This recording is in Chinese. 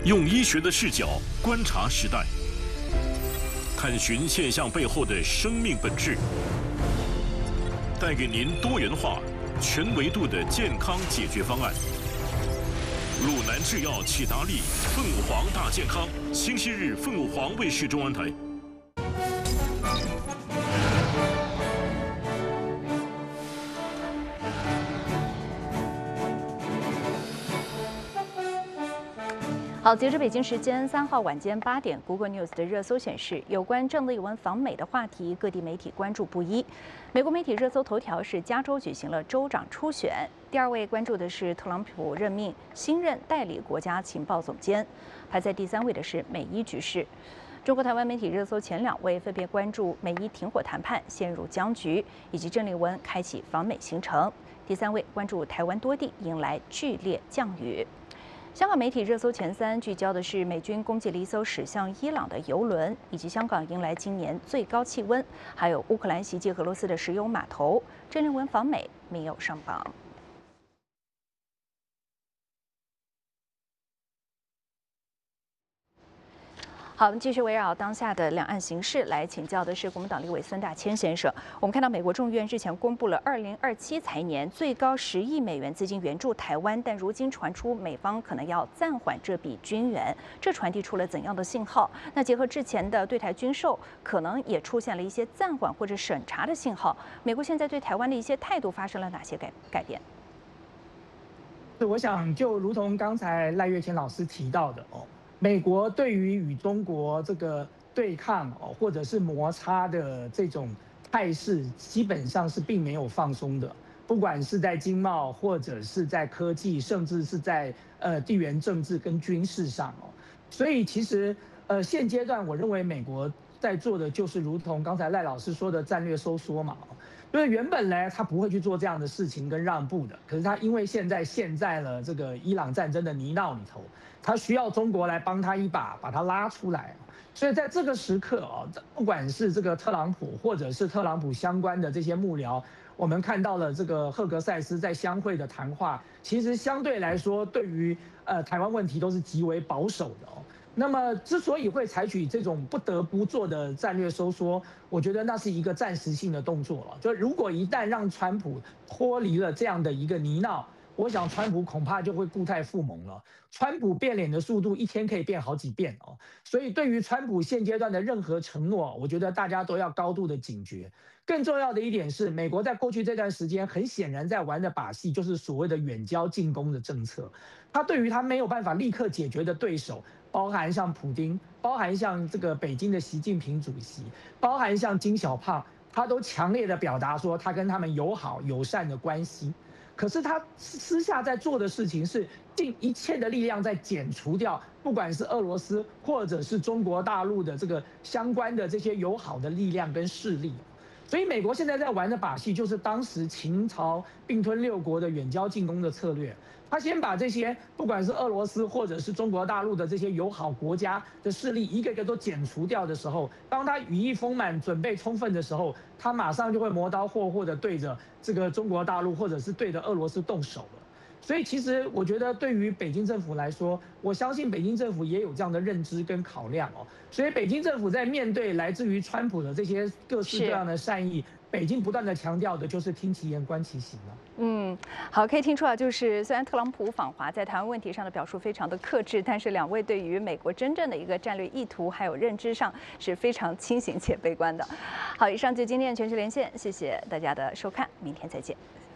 用医学的视角观察时代，探寻现象背后的生命本质，带给您多元化、全维度的健康解决方案。鲁南制药启达利凤凰大健康，星期日凤凰卫视中文台。 好，截至北京时间3号晚间8点 ，Google News 的热搜显示，有关郑丽文访美的话题，各地媒体关注不一。美国媒体热搜头条是加州举行了州长初选，第二位关注的是特朗普任命新任代理国家情报总监，排在第3位的是美伊局势。中国台湾媒体热搜前2位分别关注美伊停火谈判陷入僵局，以及郑丽文开启访美行程。第3位关注台湾多地迎来剧烈降雨。香港媒体热搜前3聚焦的是美军攻击了一艘驶向伊朗的油轮，以及香港迎来今年最高气温，还有乌克兰袭击俄罗斯的石油码头。郑丽文访美没有上榜。好，我们继续围绕当下的两岸形势来请教的是国民党立委孙大千先生。我们看到美国众议院日前公布了2027财年最高10亿美元资金援助台湾，但如今传出美方可能要暂缓这笔军援，这传递出了怎样的信号？那结合之前的对台军售，可能也出现了一些暂缓或者审查的信号。美国现在对台湾的一些态度发生了哪些改变？ 我想就如同刚才赖岳谦老师提到的哦。美国对于与中国这个对抗或者是摩擦的这种态势，基本上是并没有放松的。不管是在经贸，或者是在科技，甚至是在地缘政治跟军事上哦。所以其实现阶段我认为美国在做的就是如同刚才赖老师说的战略收缩嘛。就是原本呢，他不会去做这样的事情跟让步的，可是他因为现在了这个伊朗战争的泥淖里头，他需要中国来帮他一把，把他拉出来。所以在这个时刻啊，不管是这个特朗普，或者是特朗普相关的这些幕僚，我们看到了这个赫格塞斯在相会的谈话，其实相对来说，对于台湾问题都是极为保守的哦。那么，之所以会采取这种不得不做的战略收缩，我觉得那是一个暂时性的动作了。就如果一旦让川普脱离了这样的一个泥淖，我想川普恐怕就会故态复萌了。川普变脸的速度一天可以变好几遍哦。所以对于川普现阶段的任何承诺，我觉得大家都要高度的警觉。更重要的一点是，美国在过去这段时间很显然在玩的把戏，就是所谓的远交近攻的政策。他对于他没有办法立刻解决的对手，包含像普丁，包含像这个北京的习近平主席，包含像金小胖，他都强烈的表达说他跟他们友好友善的关系。可是他私下在做的事情是尽一切的力量在剪除掉，不管是俄罗斯或者是中国大陆的这个相关的这些友好的力量跟势力。所以美国现在在玩的把戏，就是当时秦朝并吞6国的远交近攻的策略。他先把这些不管是俄罗斯或者是中国大陆的这些友好国家的势力一个个都剪除掉的时候，当他羽翼丰满、准备充分的时候，他马上就会磨刀霍霍的对着这个中国大陆或者是对着俄罗斯动手了。所以其实我觉得对于北京政府来说，我相信北京政府也有这样的认知跟考量哦。所以北京政府在面对来自于川普的这些各式各样的善意，北京不断的强调的就是听其言观其行了。 好，可以听出来，就是虽然特朗普访华在台湾问题上的表述非常的克制，但是2位对于美国真正的一个战略意图还有认知上是非常清醒且悲观的。好，以上就今天的全球连线，谢谢大家的收看，明天再见。